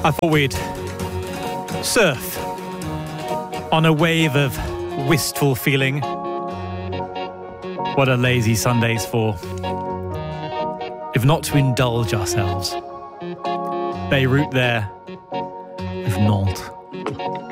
I thought we'd surf on a wave of wistful feeling. What are lazy Sundays for? If not to indulge ourselves. Beirut there with Nantes.